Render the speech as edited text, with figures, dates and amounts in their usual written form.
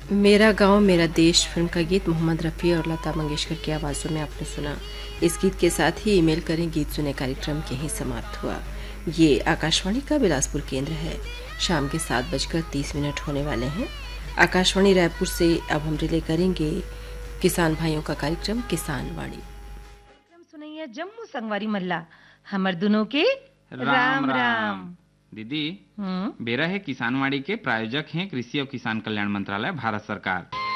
मेरा गांव मेरा देश फिल्म का गीत मोहम्मद रफ़ी और लता मंगेशकर की आवाज़ों में आपने सुना। इस गीत के साथ ही ईमेल करें गीत सुने कार्यक्रम यहीं समाप्त हुआ। ये आकाशवाणी का बिलासपुर केंद्र है। शाम के 7:30 होने वाले हैं। आकाशवाणी रायपुर से अब हम रिले करेंगे किसान भाइयों का कार्यक्रम किसान वाणी। कार्यक्रम सुनैया जम्मू संगवारी मल्ला हमर दुनों के राम राम राम। राम। दीदी, बेरा है किसानवाड़ी के प्रायोजक हैं कृषि और किसान कल्याण मंत्रालय भारत सरकार।